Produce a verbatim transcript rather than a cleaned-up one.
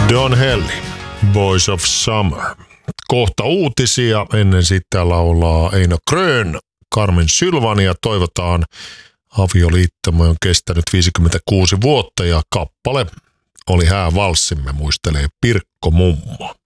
Don Helly, Boys of Summer. Kohta uutisia, ennen sitä laulaa Eino Grön, Carmen Sylvan ja toivotaan avioliittomme on kestänyt viisikymmentäkuusi vuotta ja kappale oli häävalssimme, muistelee Pirkko Mummo.